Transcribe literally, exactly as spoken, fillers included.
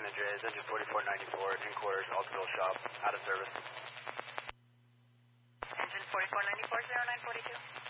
San Andreas, engine forty-four ninety-four, in quarters, Altoville shop, out of service. Engine forty-four ninety-four, zero nine forty-two.